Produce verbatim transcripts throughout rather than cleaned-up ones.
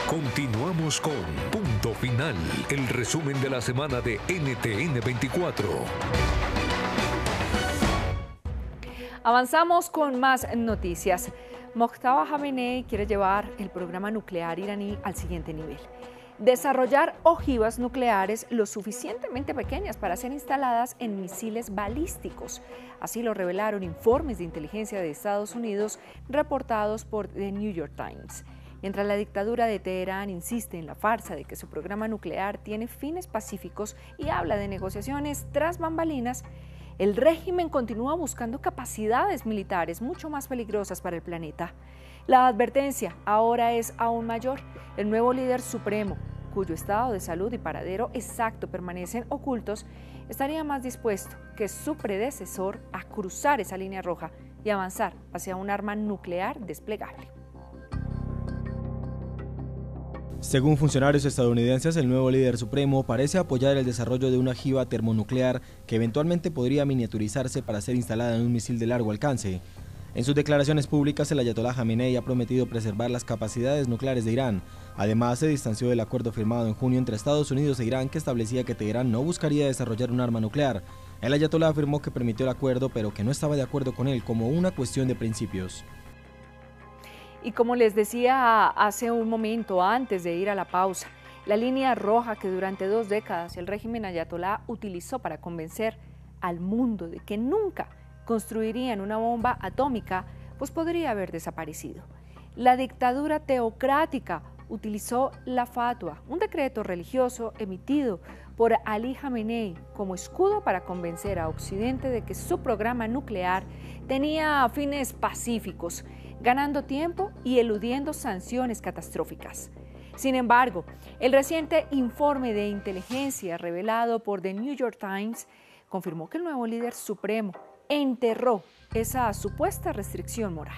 Continuamos con Punto Final, el resumen de la semana de N T N veinticuatro. Avanzamos con más noticias. Mojtaba Khamenei quiere llevar el programa nuclear iraní al siguiente nivel. Desarrollar ojivas nucleares lo suficientemente pequeñas para ser instaladas en misiles balísticos. Así lo revelaron informes de inteligencia de Estados Unidos reportados por The New York Times. Mientras la dictadura de Teherán insiste en la farsa de que su programa nuclear tiene fines pacíficos y habla de negociaciones tras bambalinas, el régimen continúa buscando capacidades militares mucho más peligrosas para el planeta. La advertencia ahora es aún mayor. El nuevo líder supremo, cuyo estado de salud y paradero exacto permanecen ocultos, estaría más dispuesto que su predecesor a cruzar esa línea roja y avanzar hacia un arma nuclear desplegable. Según funcionarios estadounidenses, el nuevo líder supremo parece apoyar el desarrollo de una ojiva termonuclear que eventualmente podría miniaturizarse para ser instalada en un misil de largo alcance. En sus declaraciones públicas, el ayatolá Khamenei ha prometido preservar las capacidades nucleares de Irán. Además, se distanció del acuerdo firmado en junio entre Estados Unidos e Irán que establecía que Teherán no buscaría desarrollar un arma nuclear. El ayatolá afirmó que permitió el acuerdo, pero que no estaba de acuerdo con él como una cuestión de principios. Y como les decía hace un momento antes de ir a la pausa, la línea roja que durante dos décadas el régimen ayatolá utilizó para convencer al mundo de que nunca construirían una bomba atómica, pues podría haber desaparecido. La dictadura teocrática utilizó la fatwa, un decreto religioso emitido por Ali Khamenei, como escudo para convencer a Occidente de que su programa nuclear tenía fines pacíficos, ganando tiempo y eludiendo sanciones catastróficas. Sin embargo, el reciente informe de inteligencia revelado por The New York Times confirmó que el nuevo líder supremo enterró esa supuesta restricción moral.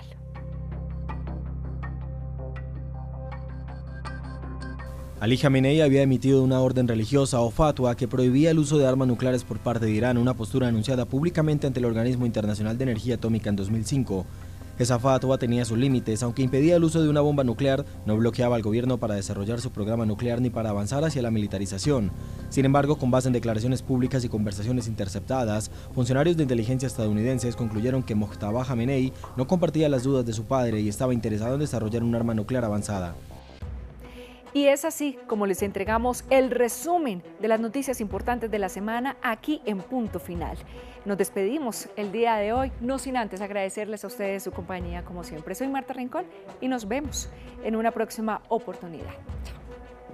Ali Khamenei había emitido una orden religiosa o fatwa que prohibía el uso de armas nucleares por parte de Irán, una postura anunciada públicamente ante el Organismo Internacional de Energía Atómica en dos mil cinco. Esa fatwa tenía sus límites, aunque impedía el uso de una bomba nuclear, no bloqueaba al gobierno para desarrollar su programa nuclear ni para avanzar hacia la militarización. Sin embargo, con base en declaraciones públicas y conversaciones interceptadas, funcionarios de inteligencia estadounidenses concluyeron que Mojtaba Khamenei no compartía las dudas de su padre y estaba interesado en desarrollar un arma nuclear avanzada. Y es así como les entregamos el resumen de las noticias importantes de la semana aquí en Punto Final. Nos despedimos el día de hoy, no sin antes agradecerles a ustedes su compañía como siempre. Soy Marta Rincón y nos vemos en una próxima oportunidad. Chao.